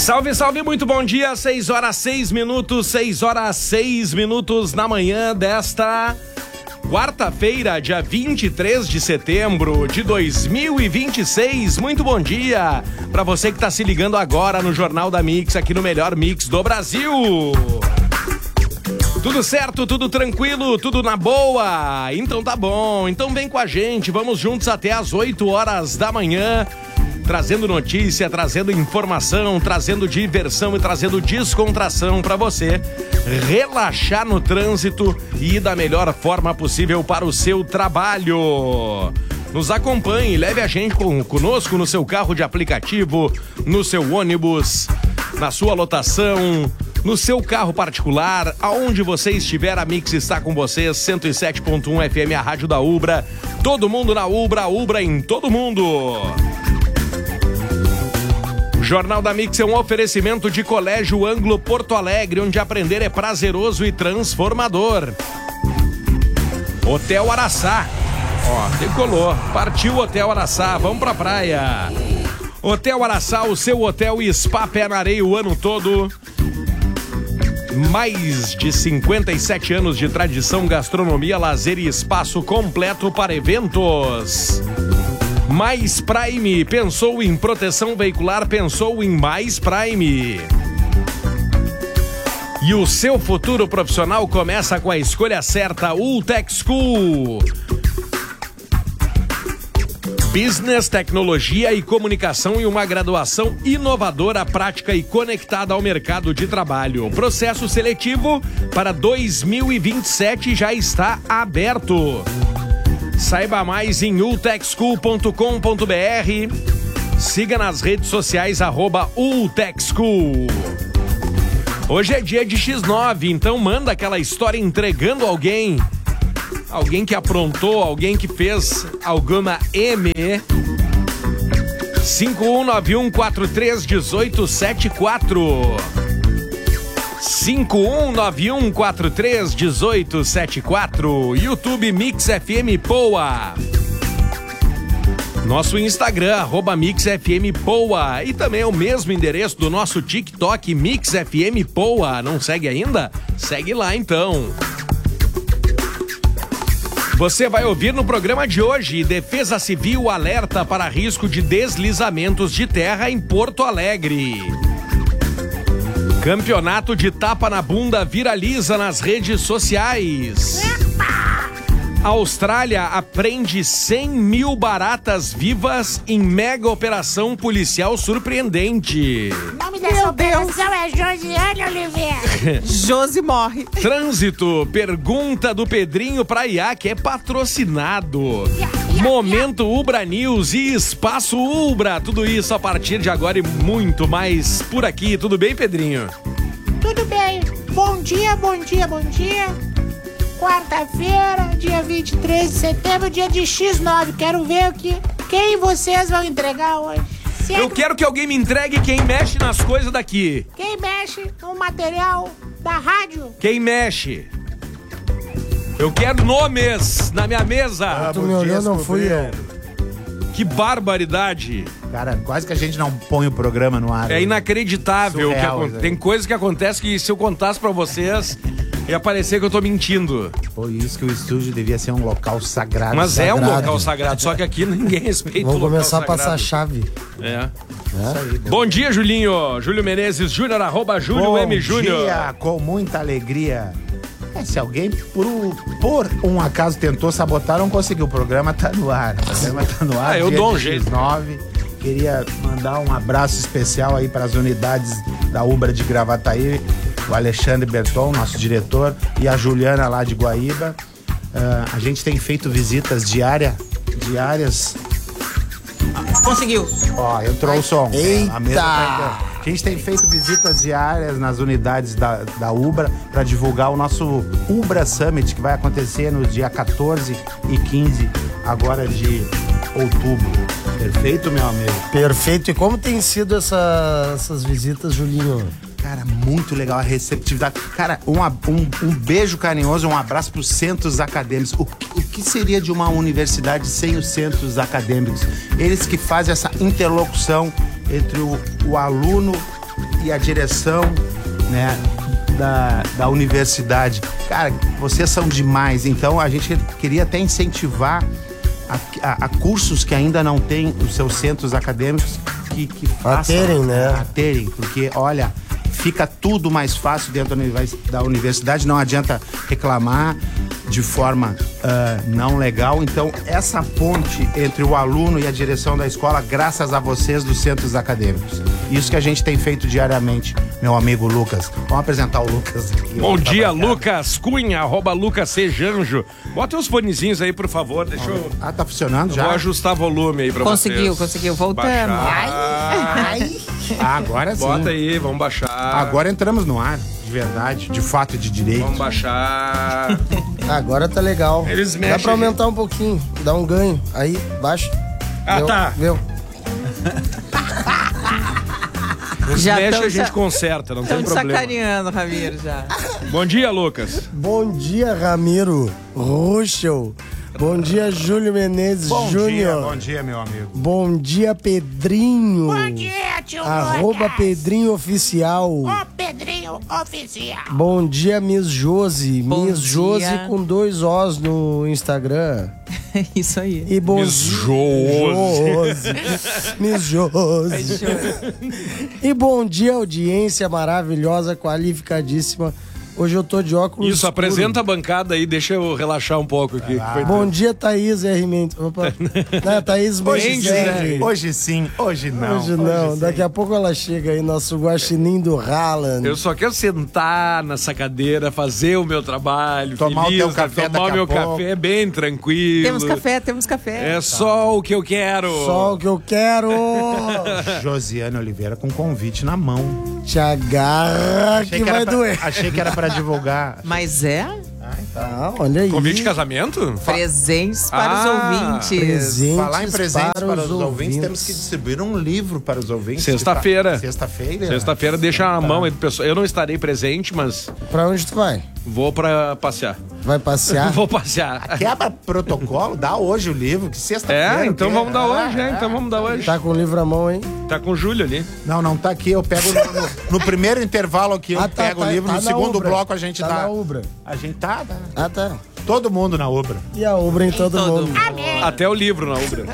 Salve, salve, muito bom dia, 6 horas 6 minutos na manhã desta quarta-feira, dia 23 de setembro de 2026. Muito bom dia para você que está se ligando agora no Jornal da Mix, aqui no melhor mix do Brasil. Tudo certo, tudo tranquilo, tudo na boa? Então tá bom, então vem com a gente, vamos juntos até as 8 horas da manhã, trazendo notícia, trazendo informação, trazendo diversão e trazendo descontração para você relaxar no trânsito e ir da melhor forma possível para o seu trabalho. Nos acompanhe, leve a gente conosco no seu carro de aplicativo, no seu ônibus, na sua lotação, no seu carro particular, aonde você estiver, a Mix está com você, 107.1 FM, a rádio da Ubra. Todo mundo na Ubra, Ubra em todo mundo. O Jornal da Mix é um oferecimento de Colégio Anglo Porto Alegre, onde aprender é prazeroso e transformador. Hotel Araçá. Ó, decolou. Partiu o Hotel Araçá, vamos pra praia. Hotel Araçá, o seu hotel e spa pé na areia o ano todo. Mais de 57 anos de tradição, gastronomia, lazer e espaço completo para eventos. Mais Prime, pensou em proteção veicular, pensou em Mais Prime. E o seu futuro profissional começa com a escolha certa, Ultec School. Business, tecnologia e comunicação e uma graduação inovadora, prática e conectada ao mercado de trabalho. O processo seletivo para 2027 já está aberto. Saiba mais em ultechschool.com.br. Siga nas redes sociais @ultechschool. Hoje é dia de X9, então manda aquela história entregando alguém. Alguém que aprontou, alguém que fez alguma M. 5191431874. 5191431874. YouTube Mix FM Poa. Nosso Instagram, @Mix FM Poa. E também é o mesmo endereço do nosso TikTok, Mix FM Poa. Não segue ainda? Segue lá então. Você vai ouvir no programa de hoje: Defesa Civil alerta para risco de deslizamentos de terra em Porto Alegre. Campeonato de tapa na bunda viraliza nas redes sociais. A Austrália apreende 100 mil baratas vivas em mega operação policial surpreendente. O nome dessa operação é Josiane Oliveira. Josi morre. Trânsito, pergunta do Pedrinho pra Iá, que é patrocinado. Momento Ubra News e Espaço Ubra. Tudo isso a partir de agora e muito mais por aqui. Tudo bem, Pedrinho? Tudo bem. Bom dia, bom dia, bom dia. Quarta-feira, dia 23 de setembro, dia de X9. Quero ver quem vocês vão entregar hoje. Eu quero que alguém me entregue quem mexe nas coisas daqui. Quem mexe no material da rádio? Quem mexe? Eu quero nomes na minha mesa. Tu me olhou, não fui eu. Que barbaridade. Cara, quase que a gente não põe o programa no ar. É inacreditável. Surreal, Tem coisas que acontecem que se eu contasse pra vocês, ia parecer que eu tô mentindo. Por isso que o estúdio devia ser um local sagrado. Mas é um local sagrado, só que aqui ninguém respeita o local sagrado. Vamos começar a passar a chave. É. Bom dia, Julinho. Júlio Menezes Júnior, @JúlioM Júnior. Bom dia, com muita alegria. Se alguém, por um acaso, tentou sabotar, não conseguiu. O programa tá no ar. Eu dou um jeito. 9. Queria mandar um abraço especial aí para as unidades da Ubra de Gravataí, o Alexandre Berton, nosso diretor, e a Juliana lá de Guaíba. A gente tem feito visitas diárias. Conseguiu. Ó, entrou o som. Eita! A mesa tá entrando. A gente tem feito visitas diárias nas unidades da Ubra para divulgar o nosso Ubra Summit, que vai acontecer no dia 14 e 15 agora de outubro. Perfeito, meu amigo? Perfeito. E como tem sido essas visitas, Julinho? Cara, muito legal a receptividade. Cara, um beijo carinhoso, um abraço para os centros acadêmicos. O que seria de uma universidade sem os centros acadêmicos? Eles que fazem essa interlocução entre o aluno e a direção, né, da universidade. Cara, vocês são demais. Então a gente queria até incentivar a cursos que ainda não têm os seus centros acadêmicos que façam, a terem, porque olha, fica tudo mais fácil dentro da universidade, não adianta reclamar de forma não legal. Então, essa ponte entre o aluno e a direção da escola, graças a vocês dos centros acadêmicos. Isso que a gente tem feito diariamente, meu amigo Lucas. Vamos apresentar o Lucas aqui. Bom dia, Lucas Cunha, @LucasCJanjo. Bota os fonezinhos aí, por favor. Deixa eu... tá funcionando já? Vou ajustar volume aí pra vocês. Conseguiu. Voltamos. Agora sim. Bota aí, vamos baixar. Agora entramos no ar, de verdade, de fato e de direito. Vamos baixar. Agora tá legal. Eles Dá mexem. pra aumentar um pouquinho, dá um ganho. Aí, baixa. Tá. Viu? Já Mexe, tão a gente conserta, não tem Estão problema. sacaneando, Ramiro, já. Bom dia, Lucas. Bom dia, Ramiro Ruschel. Bom dia, Júlio Menezes Júnior. Bom dia, meu amigo. Bom dia, Pedrinho. Bom dia, tio @ Pedrinho Oficial. Ô, Pedrinho Oficial. Bom dia, Miss Josi. Bom Miss dia. Josi com 2 Os no Instagram. Isso aí. E bom Miss Josi. Miss Josi. E bom dia, audiência maravilhosa, qualificadíssima. Hoje eu tô de óculos Isso, escuro. apresenta a bancada aí, deixa eu relaxar um pouco aqui. Bom dia, Thaís R. Mendes. Opa. Não, Thaís Mendes. Hoje sim, hoje não. Hoje não. Daqui a pouco ela chega aí, nosso guaxinim do Haaland. Eu só quero sentar nessa cadeira, fazer o meu trabalho, Tomar feliz, o teu café tomar daqui meu a pouco. café bem tranquilo. Temos café. É só o que eu quero. Só o que eu quero. Josiane Oliveira com convite na mão. Te agarra que vai doer. Achei que era pra divulgar. Mas é Ah, olha aí. Convite de casamento? presentes para os ouvintes. Presentes Falar em presentes para os ouvintes, ouvintes. temos que distribuir um livro para os ouvintes. Sexta-feira. Sexta-feira? Sexta-feira deixa na mão aí do pessoal. Eu não estarei presente, mas Pra onde tu vai? vou pra passear. Vai passear? Vou passear. Quebra protocolo, dá hoje o livro, que sexta-feira. É, então que- vamos dar hoje, então vamos dar hoje. Tá com o livro à mão, hein? Tá com o Júlio ali. Não tá aqui, eu pego no primeiro intervalo aqui, eu pego o livro, tá no na segundo Ubra. bloco a gente tá tá. na Ubra. A gente tá. Ah, tá. Todo mundo na Ubra. E a Ubra em todo todo mundo. Até o livro na Ubra.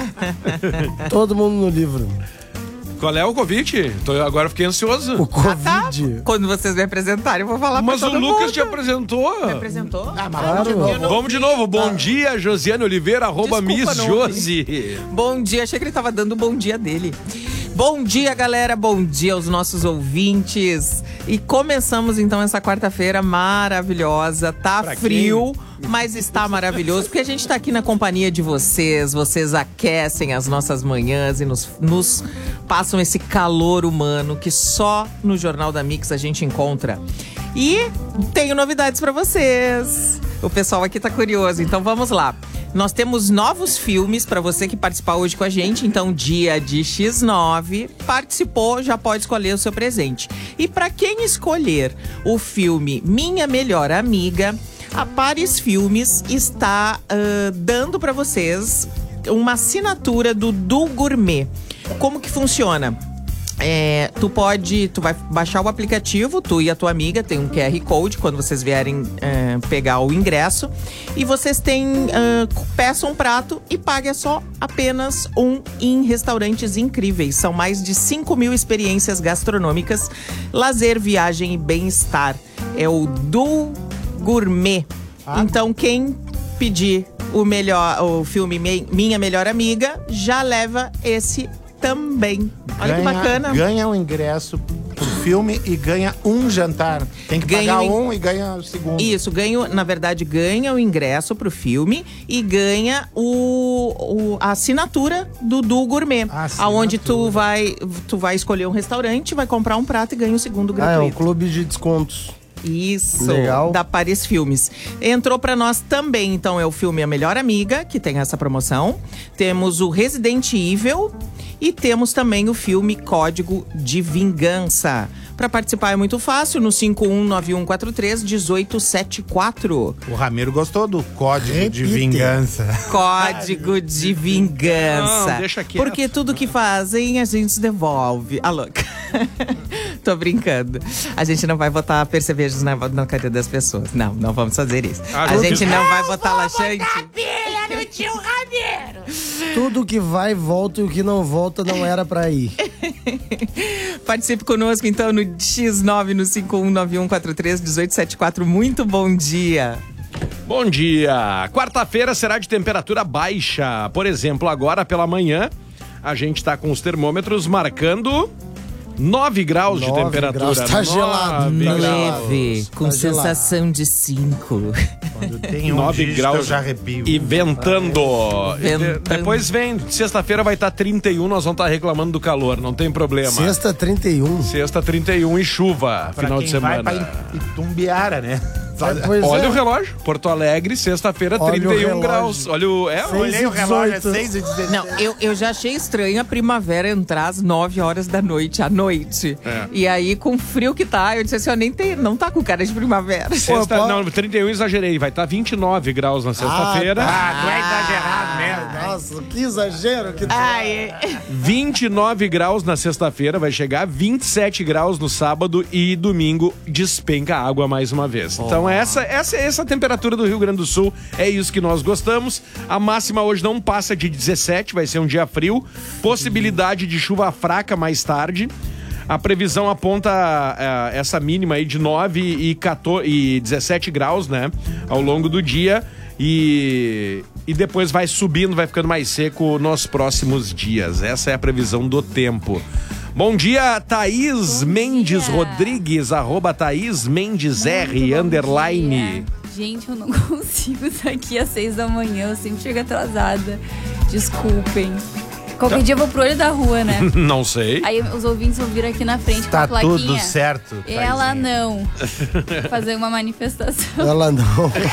Todo mundo no livro. Qual é o convite? Agora fiquei ansioso. O Covid. Quando vocês me apresentarem, eu vou falar Mas pra o todo Lucas mundo. te apresentou. Me apresentou? Claro. Vamos de novo. Bom dia, Josiane Oliveira, @ Desculpa, Miss não Josi. Bom dia, achei que ele tava dando o bom dia dele. Bom dia, galera, bom dia aos nossos ouvintes. E começamos então essa quarta-feira maravilhosa. Tá frio, mas está maravilhoso, porque a gente tá aqui na companhia de vocês. Vocês aquecem as nossas manhãs e nos passam esse calor humano que só no Jornal da Mix a gente encontra. E tenho novidades pra vocês. O pessoal aqui tá curioso, então vamos lá. Nós temos novos filmes para você que participar hoje com a gente. Então, dia de X9, participou, já pode escolher o seu presente. E para quem escolher o filme Minha Melhor Amiga, a Paris Filmes está dando para vocês uma assinatura do Gourmet. Como que funciona? Tu vai baixar o aplicativo, tu e a tua amiga, tem um QR Code quando vocês vierem pegar o ingresso. E vocês peçam um prato e paguem só apenas um em restaurantes incríveis. São mais de 5.000 experiências gastronômicas, lazer, viagem e bem-estar. É o Do Gourmet. Então quem pedir o filme Minha Melhor Amiga, já leva esse também. Olha que bacana. Ganha o ingresso pro filme e ganha um jantar. Tem que pagar um e ganha o segundo. Isso, na verdade, ganha o ingresso pro filme e ganha a assinatura do Gourmet. Aonde tu vai escolher um restaurante, vai comprar um prato e ganha o segundo gratuito. É um clube de descontos. Isso, legal. Da Paris Filmes. Entrou pra nós também, então, é o filme A Melhor Amiga, que tem essa promoção. Temos o Resident Evil e temos também o filme Código de Vingança. Para participar é muito fácil, no 5191431874. O Ramiro gostou do Código de Vingança. Código de Vingança. Não, deixa quieto. Porque tudo que fazem a gente devolve. A louca. Tô brincando. A gente não vai botar percevejos na cadeira das pessoas. Não vamos fazer isso. A gente não vai botar laxante. Pilha no tio Ramiro. Tudo que vai, volta e o que não volta não era pra ir. Participe conosco, então, no X9, no 5191431874. Muito bom dia. Bom dia! Quarta-feira será de temperatura baixa. Por exemplo, agora pela manhã, a gente tá com os termômetros marcando 9 graus de 9 temperatura. graus, tá gelado. 9 graus. Leve, com Tá sensação de 5. Quando tem 9 dígito, graus eu já arrepio. e ventando. Ventando. Depois vem, sexta-feira vai estar 31, nós vamos estar reclamando do calor, não tem problema. Sexta 31. Sexta 31 e chuva, Pra final quem de semana. vai pra Itumbiara, né? Pois Olha é. o relógio, Porto Alegre, sexta-feira, Olha o 31 relógio. graus. Olha o... É, Seis Olhei o relógio, é 18. 6h17. Não, eu já achei estranho a primavera entrar às 9 horas da noite, à noite. É. E aí, com o frio que tá, eu disse assim, não tá com cara de primavera. Sexta, Pô, não, 31 exagerei, vai estar 29 graus na sexta-feira. Tu é exagerado mesmo, né? Nossa, que exagero que tu... Ai, 29 graus na sexta-feira, vai chegar 27 graus no sábado e domingo despenca a água mais uma vez. Então essa é a temperatura do Rio Grande do Sul, é isso que nós gostamos. A máxima hoje não passa de 17, vai ser um dia frio, possibilidade de chuva fraca mais tarde. A previsão aponta essa mínima aí de 9 e 17 graus, né, ao longo do dia. E depois vai subindo, vai ficando mais seco nos próximos dias. Essa é a previsão do tempo. Bom dia, Thaís Mendes Rodrigues, @Thaís Mendes R, _. Gente, eu não consigo estar aqui às 6 da manhã, eu sempre chego atrasada. Desculpem. Qualquer dia eu vou pro olho da rua, né? Não sei. Aí os ouvintes vão vir aqui na frente Tá com a plaquinha. tudo certo. Ela Thaisinha. não. Fazer uma manifestação. Ela não.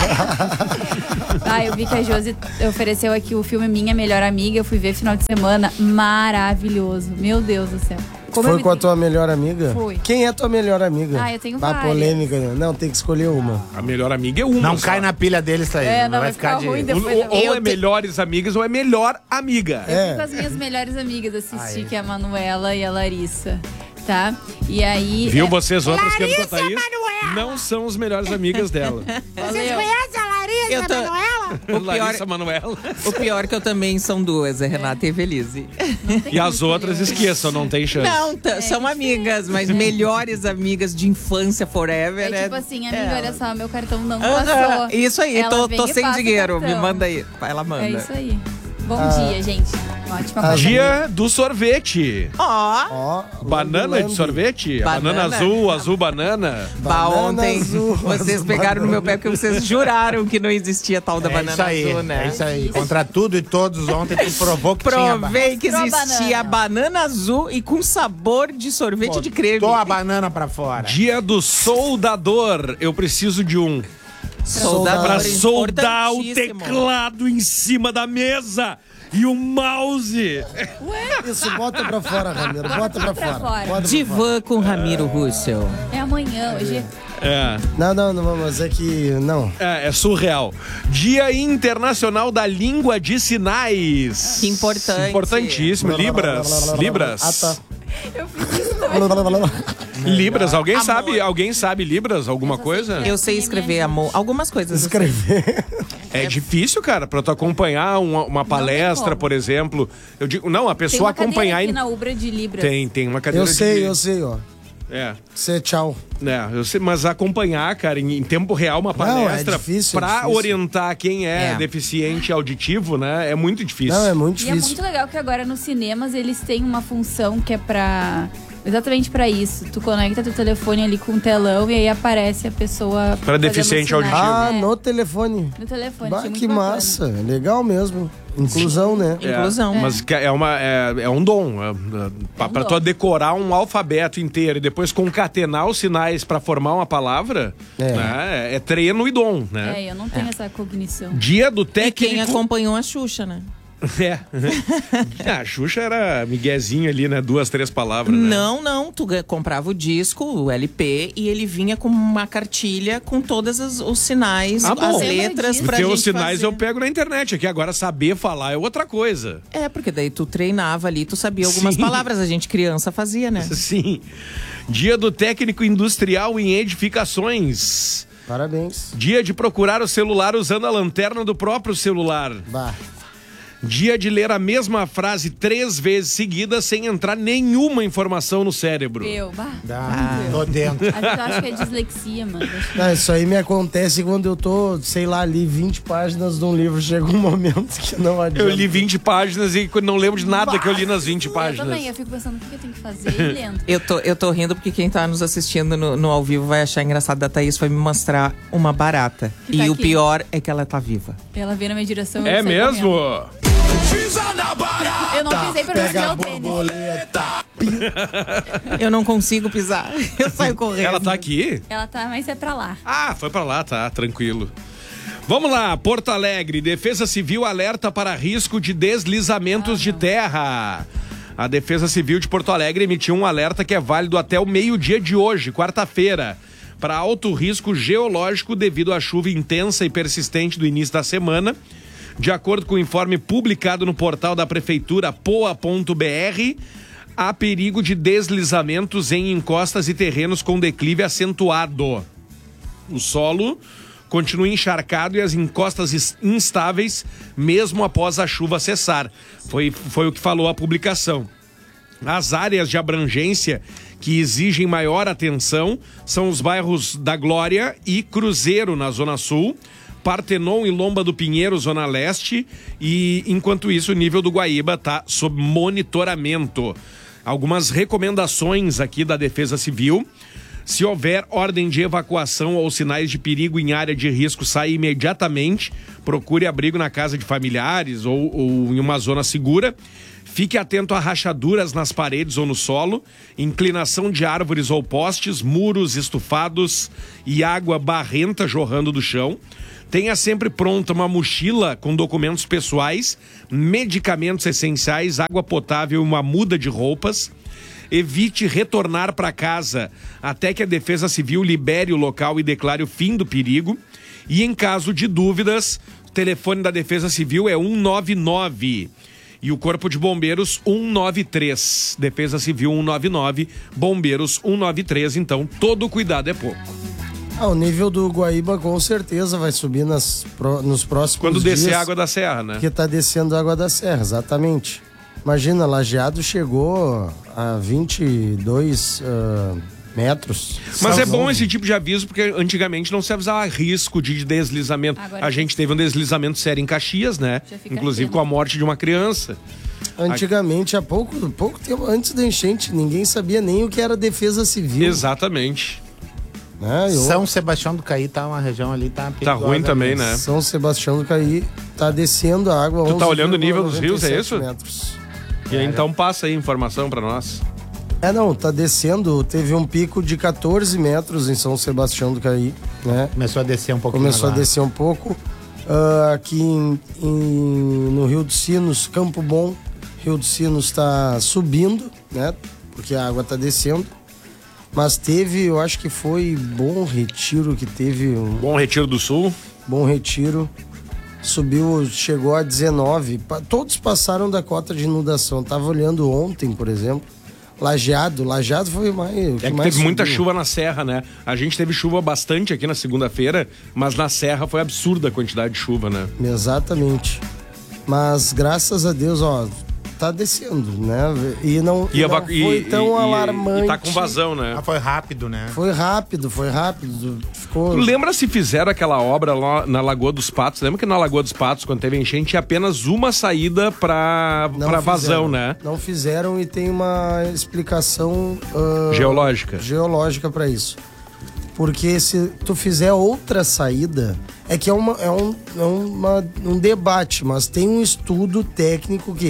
Eu vi que a Josi ofereceu aqui o filme Minha Melhor Amiga. Eu fui ver final de semana. Maravilhoso. Meu Deus do céu. Como eu Foi me com a dei- tua melhor amiga? Foi. Quem é tua melhor amiga? Eu tenho Tá várias. polêmica, né? Não, tem que escolher uma. A melhor amiga é uma. Não só. cai na pilha deles, Thaís. Não vai ficar ruim depois. Ou é melhores amigas ou é melhor amiga. Eu fui com as minhas melhores amigas assistir, que é a Manuela e a Larissa, tá? E aí... Viu vocês outras que andam com a Larissa Thaís? Manuela. Não são as melhores amigas dela. Vocês conhecem a Larissa Eu tô- Manuela? Larissa Manoela. O pior é que eu também são duas, é Renata e Evelise. E as outras esqueçam, não tem chance. Não, são amigas, mas melhores amigas de infância forever, né? É tipo assim, amiga, É. olha só, meu cartão não Aham, passou. isso aí, Ela tô vem e sem passa o dinheiro, me cartão. manda aí. Ela manda. É isso aí. Bom dia, gente. Uma ótima quarta-feira. Dia do sorvete. Ó, Ó, Banana de sorvete? Banana Banana. azul, azul banana. ontem azul, vocês azul, pegaram no meu banana. pé porque vocês juraram que não existia tal da É banana isso aí, azul, né? é isso aí. Contra tudo e todos, ontem tu provou que tinha Provei que Mostrou a existia banana azul e com sabor de sorvete de creme. Botou a banana pra fora. Dia do soldador. Eu preciso de um. Soldador Pra soldar o importantíssimo. teclado em cima da mesa. E o mouse. Isso, bota pra fora, Ramiro. Bota pra pra fora. fora. Bota pra fora. Divã com Ramiro Russell. É amanhã, hoje. É. Não, mas é que... Não. É surreal. Dia Internacional da Língua de Sinais. Que importante. Importantíssimo. Libras. Libras. Ah, tá. Eu fiz isso também. Libras. Alguém sabe Libras? Alguma coisa? Eu sei escrever, amor. Algumas coisas. eu sei. Escrever. É difícil, cara, pra tu acompanhar uma palestra, como. por exemplo. Eu digo, não, a Tem pessoa uma cadeira acompanhar. aqui na Ubra de Libras. Tem uma cadeira Eu sei, ó. É. Você, tchau. Eu sei, mas acompanhar, cara, em tempo real uma palestra difícil, pra difícil. orientar quem é deficiente auditivo, né? É muito difícil. Não, é muito E é difícil. muito legal que agora nos cinemas eles têm uma função que é pra... Exatamente pra isso. Tu conecta teu telefone ali com o telão e aí aparece a pessoa... Pra deficiente fazendo sinais. auditivo. Ah, no telefone. No telefone. Bah, achei muito que bacana. massa. Legal mesmo. Inclusão, né? Inclusão. Mas é um dom. Pra tu decorar um alfabeto inteiro e depois concatenar os sinais pra formar uma palavra, né? É treino e dom, né? Eu não tenho essa cognição. Dia do E técnico. quem acompanhou a Xuxa, né? É. A Xuxa era miguezinho ali, né? 2, 3 palavras, né? Não. Tu comprava o disco, o LP, e ele vinha com uma cartilha com todos os sinais, as letras pra Porque gente os sinais fazer. eu pego na internet aqui. Agora saber falar é outra coisa. É, porque daí tu treinava ali, tu sabia algumas Sim. palavras. A gente criança fazia, né? Sim. Dia do técnico industrial em edificações. Parabéns. Dia de procurar o celular usando a lanterna do próprio celular. Bah. Dia de ler a mesma frase 3 vezes seguidas sem entrar nenhuma informação no cérebro. Tô dentro. Eu acho que é dislexia, mano. Não, isso aí me acontece quando eu tô, sei lá, li 20 páginas de um livro. Chega um momento que não adianta. Eu li 20 páginas e não lembro de nada que eu li nas 20 Eu páginas. também, eu fico pensando o que eu tenho que fazer e lendo. Eu tô rindo porque quem tá nos assistindo no ao vivo vai achar engraçado. A Thaís foi me mostrar uma barata. Que E tá o aqui. pior é que ela tá viva. Ela veio na minha direção e eu É saí mesmo? correndo. Eu não pisei pra não tirar o tênis. Eu não consigo pisar. Eu saio correndo. Ela tá aqui? Ela tá, mas é pra lá. Ah, foi pra lá, tá, tranquilo. Vamos lá, Porto Alegre, Defesa Civil alerta para risco de deslizamentos de terra. A Defesa Civil de Porto Alegre emitiu um alerta que é válido até o meio-dia de hoje, quarta-feira, para alto risco geológico devido à chuva intensa e persistente do início da semana. De acordo com o informe publicado no portal da Prefeitura, poa.br, há perigo de deslizamentos em encostas e terrenos com declive acentuado. O solo continua encharcado e as encostas instáveis, mesmo após a chuva cessar. Foi o que falou a publicação. As áreas de abrangência que exigem maior atenção são os bairros da Glória e Cruzeiro, na Zona Sul, Partenon e Lomba do Pinheiro, Zona Leste, e enquanto isso o nível do Guaíba está sob monitoramento. Algumas recomendações aqui da Defesa Civil: se houver ordem de evacuação ou sinais de perigo em área de risco, saia imediatamente, procure abrigo na casa de familiares ou em uma zona segura. Fique atento a rachaduras nas paredes ou no solo, inclinação de árvores ou postes, muros estufados e água barrenta jorrando do chão. Tenha sempre pronta uma mochila com documentos pessoais, medicamentos essenciais, água potável e uma muda de roupas. Evite retornar para casa até que a Defesa Civil libere o local e declare o fim do perigo. E em caso de dúvidas, o telefone da Defesa Civil é 199 e o Corpo de Bombeiros 193. Defesa Civil 199, Bombeiros 193. Então, todo cuidado é pouco. O nível do Guaíba com certeza vai subir nos próximos Quando dias. descer a água da serra, né? Porque tá descendo a água da serra, exatamente. Imagina, Lajeado chegou a 22 metros. Mas é bom esse tipo de aviso, porque antigamente não se avisava risco de deslizamento. Agora a gente teve um deslizamento sério em Caxias, né? Já fica Inclusive aqui, com a morte de uma criança. Antigamente, há pouco tempo antes da enchente, ninguém sabia nem o que era Defesa Civil. Exatamente. Né? São Sebastião do Caí tá uma região ali, tá perigosa. Tá ruim também, mesmo. né? São Sebastião do Caí tá descendo a água. Tu tá olhando o nível dos rios, é 11,97 isso? metros. E aí, então passa aí informação pra nós. Não, tá descendo. Teve um pico de 14 metros em São Sebastião do Caí, né? Começou a descer um pouquinho. Começou a agora. descer um pouco. Aqui no Rio dos Sinos, Campo Bom, Rio dos Sinos está subindo, né? Porque a água tá descendo. Mas teve, eu acho que foi Bom Retiro que teve Bom Retiro do Sul. Bom Retiro. Subiu, chegou a 19. Todos passaram da cota de inundação. Tava olhando ontem, por exemplo. Lajeado foi mais. É que teve muita chuva na serra, né? A gente teve chuva bastante aqui na segunda-feira, mas na serra foi absurda a quantidade de chuva, né? Exatamente. Mas graças a Deus, tá descendo, né? E não foi tão alarmante. E tá com vazão, né? Ah, foi rápido, né? Foi rápido. Ficou. Tu lembra se fizeram aquela obra lá na Lagoa dos Patos? Lembra que na Lagoa dos Patos, quando teve enchente, tinha apenas uma saída pra vazão, né? Não fizeram e tem uma explicação geológica para isso. Porque se tu fizer outra saída, é que é um debate, mas tem um estudo técnico que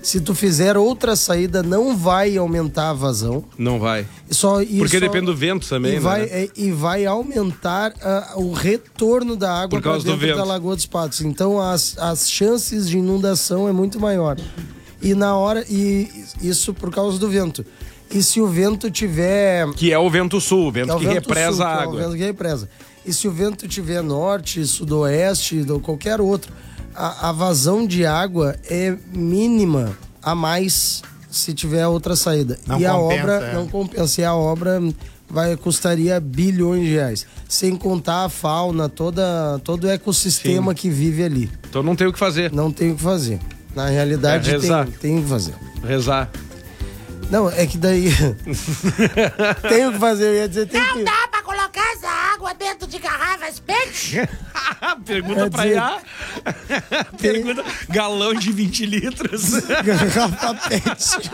Se tu fizer outra saída, não vai aumentar a vazão. Não vai. Porque depende do vento também, né? E vai aumentar o retorno da água para dentro da Lagoa dos Patos. Então, as chances de inundação é muito maior. E isso por causa do vento. E se o vento tiver... Que é o vento sul, o vento que represa a água. É o vento que represa. E se o vento tiver norte, sudoeste, ou qualquer outro, a vazão de água é mínima a mais se tiver outra saída. A obra não compensa. E a obra custaria bilhões de reais. Sem contar a fauna, todo o ecossistema que vive ali. Então não tem o que fazer. Não tem o que fazer. Na realidade, tem o que fazer. Rezar. Não, é que daí... tem o que fazer, eu ia dizer... Não dá pra colocar essa água dentro de garrafas PET? Pergunta pra Iá. Pergunta, galão de 20 litros. Garrafa PET.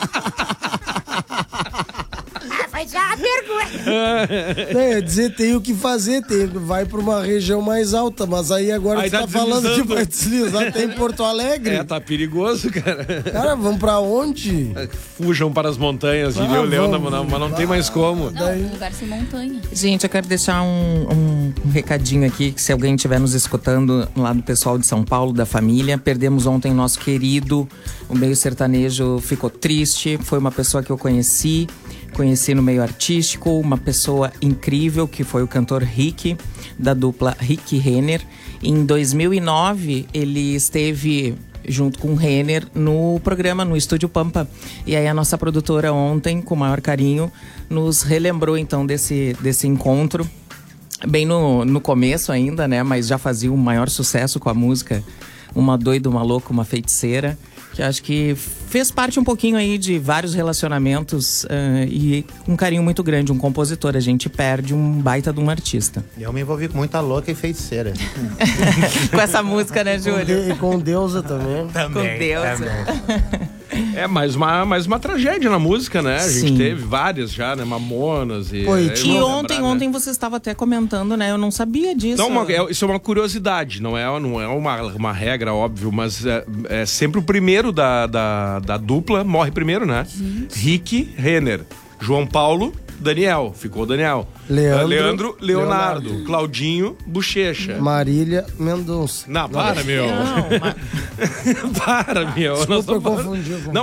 Foi só uma pergunta. É dizer, tem o que fazer, vai pra uma região mais alta, mas aí agora tu tá falando que vai deslizar até em Porto Alegre. Tá perigoso, cara. Cara, vamos pra onde? Fujam para as montanhas, diria o Leão, mas não tem mais como. Não, um lugar sem montanha. Gente, eu quero deixar um recadinho aqui, que se alguém estiver nos escutando lá do pessoal de São Paulo, da família, perdemos ontem nosso querido, o meio sertanejo ficou triste, foi uma pessoa que eu conheci no meio artístico, uma pessoa incrível, que foi o cantor Rick, da dupla Rick Renner. Em 2009, ele esteve junto com o Renner no programa, no Estúdio Pampa. E aí a nossa produtora ontem, com o maior carinho, nos relembrou então desse encontro. Bem no começo ainda, né? Mas já fazia um maior sucesso com a música Uma Doida, Uma Louca, Uma Feiticeira, que acho que fez parte um pouquinho aí de vários relacionamentos e um carinho muito grande. Um compositor, a gente perde um baita de um artista. E eu me envolvi com muita louca e feiticeira. Com essa música, né, Júlio? E com Deusa também. Com Deusa. É mais uma tragédia na música, né? A gente Sim. teve várias já, né? Mamonas e... E ontem você estava até comentando, né? Eu não sabia disso. Não, isso é uma curiosidade, não é uma regra, óbvio, mas é sempre o primeiro da dupla, morre primeiro, né? Rick Renner, João Paulo, Daniel, ficou Daniel. Leandro, Leonardo. Claudinho, Bochecha. Marília Mendonça. Não, para, meu. Não, Para, meu. Desculpa, eu confundi. Não,